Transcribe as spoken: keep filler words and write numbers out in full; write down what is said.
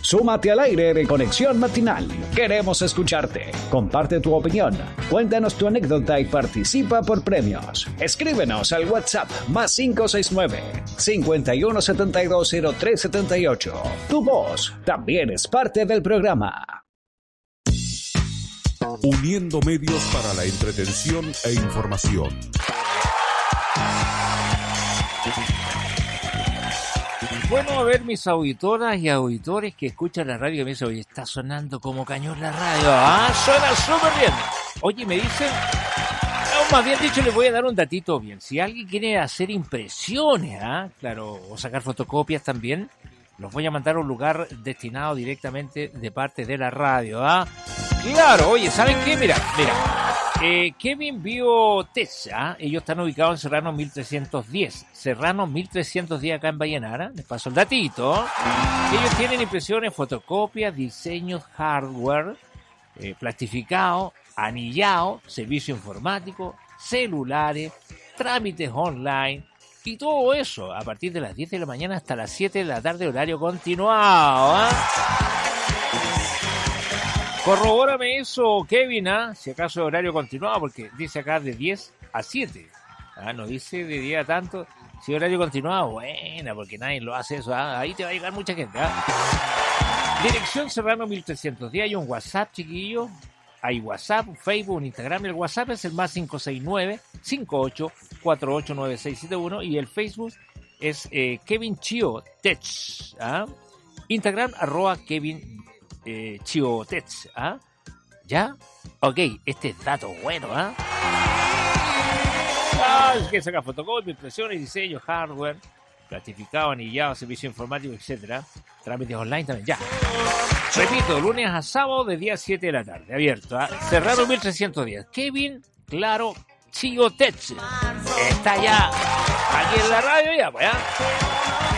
Súmate al aire de Conexión Matinal. Queremos escucharte. Comparte tu opinión. Cuéntanos tu anécdota y participa por premios. Escríbenos al WhatsApp más cinco seis nueve, cinco uno siete dos cero tres siete ocho. Tu voz también es parte del programa. Uniendo medios para la entretención e información. Bueno, a ver, mis auditoras y auditores que escuchan la radio, me dicen, oye, está sonando como cañón la radio. Ah, suena súper bien. Oye, me dicen, no, más bien dicho, les voy a dar un datito bien. Si alguien quiere hacer impresiones, ¿ah? Claro, o sacar fotocopias también, los voy a mandar a un lugar destinado directamente de parte de la radio, ¿ah? Claro, oye, ¿saben qué? Mira, mira. Eh, Kevin Biotech, ¿ah? Ellos están ubicados en Serrano mil trescientos diez. Serrano mil trescientos diez acá en Vallenara. Les paso el datito. Ellos tienen impresiones, fotocopias, diseños, hardware, eh, plastificado, anillado, servicio informático, celulares, trámites online y todo eso a partir de las diez de la mañana hasta las siete de la tarde, horario continuado, ¿ah? Corrobórame eso, Kevin, ¿ah? Si acaso horario continuado, porque dice acá de diez a siete. Ah, no dice de diez a tanto. Si horario continuado, buena, porque nadie lo hace eso. ¿Ah? Ahí te va a llegar mucha gente. ¿Ah? Dirección Serrano mil trescientos diez. Hay un WhatsApp, chiquillo. Hay WhatsApp, Facebook, un Instagram. El WhatsApp es el más cinco seis nueve, cinco ocho cuatro ocho nueve seis siete uno. Y el Facebook es eh, Kevin Chio Tech. ¿Ah? Instagram, arroba Kevin Eh, Chiotech, ¿ah? ¿Ya? Ok, este es dato bueno, ¿ah? Ah, es que saca fotocopias, impresiones, diseño, hardware, plastificado, anillado, servicio informático, etcétera. Trámites online también, ya. Repito, lunes a sábado de día siete de la tarde, abierto, ¿ah? Cerrado mil trescientos diez. Kevin, claro, Chiotech. Está ya aquí en la radio, ya, pues, ¿ah?